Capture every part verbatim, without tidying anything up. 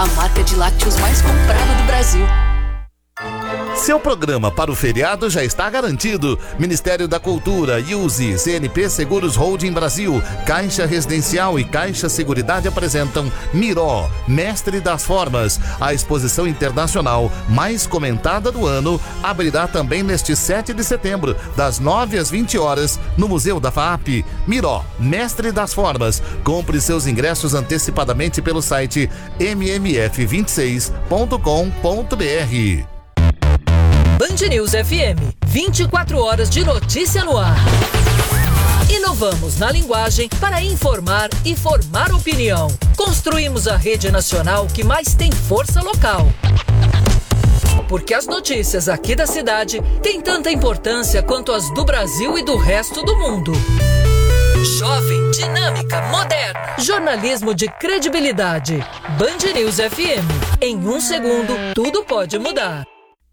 a marca de lácteos mais comprada do Brasil. Seu programa para o feriado já está garantido. Ministério da Cultura, I U S E, C N P Seguros Holding Brasil, Caixa Residencial e Caixa Seguridade apresentam Miró, Mestre das Formas. A exposição internacional mais comentada do ano abrirá também neste sete de setembro, das nove às vinte horas, no Museu da F A A P. Miró, Mestre das Formas. Compre seus ingressos antecipadamente pelo site m m f vinte e seis ponto com ponto b r. Band News F M, vinte e quatro horas de notícia no ar. Inovamos na linguagem para informar e formar opinião. Construímos a rede nacional que mais tem força local. Porque as notícias aqui da cidade têm tanta importância quanto as do Brasil e do resto do mundo. Jovem, dinâmica, moderna. Jornalismo de credibilidade. Band News F M. Em um segundo, tudo pode mudar.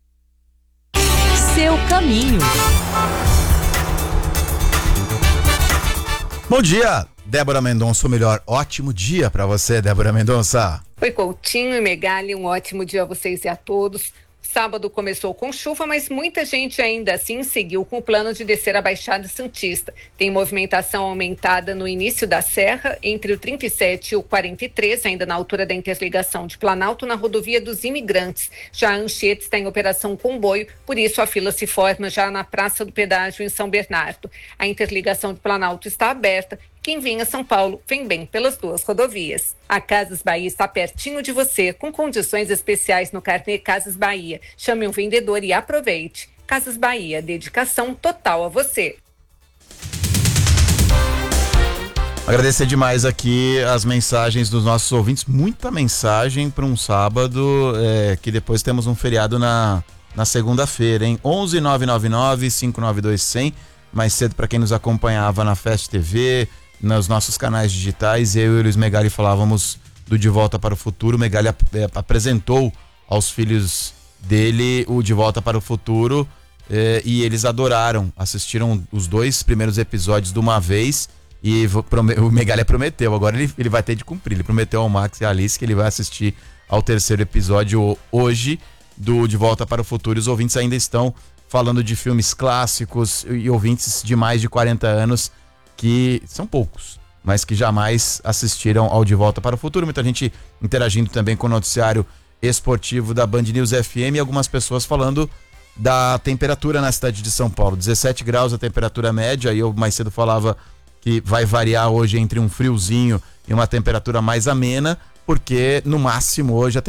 Seu caminho. Bom dia, Débora Mendonça, ou melhor, ótimo dia para você, Débora Mendonça. Oi, Coutinho e Megali, um ótimo dia a vocês e a todos. Sábado começou com chuva, mas muita gente ainda assim seguiu com o plano de descer a Baixada Santista. Tem movimentação aumentada no início da serra, entre o trinta e sete e o quarenta e três, ainda na altura da interligação de Planalto, na rodovia dos Imigrantes. Já a Anchieta está em operação comboio, por isso a fila se forma já na Praça do Pedágio, em São Bernardo. A interligação de Planalto está aberta. Quem vem a São Paulo vem bem pelas duas rodovias. A Casas Bahia está pertinho de você, com condições especiais no carnê Casas Bahia. Chame um vendedor e aproveite. Casas Bahia, dedicação total a você. Agradecer demais aqui as mensagens dos nossos ouvintes. Muita mensagem para um sábado, é, que depois temos um feriado na, na segunda-feira, hein? onze nove nove nove, cinco nove dois, cem. Mais cedo, para quem nos acompanhava na Fest T V, nos nossos canais digitais, eu e o Luiz Megali falávamos do De Volta para o Futuro. O Megali ap- apresentou aos filhos dele o De Volta para o Futuro, eh, e eles adoraram, assistiram os dois primeiros episódios de uma vez, e vou, prome- o Megali prometeu, agora ele, ele vai ter de cumprir, ele prometeu ao Max e à Alice que ele vai assistir ao terceiro episódio hoje do De Volta para o Futuro. Os ouvintes ainda estão falando de filmes clássicos, e ouvintes de mais de quarenta anos, que são poucos, mas que jamais assistiram ao De Volta para o Futuro. Muita gente interagindo também com o noticiário esportivo da Band News F M, e algumas pessoas falando da temperatura na cidade de São Paulo. dezessete graus a temperatura média, e eu mais cedo falava que vai variar hoje entre um friozinho e uma temperatura mais amena, porque no máximo hoje a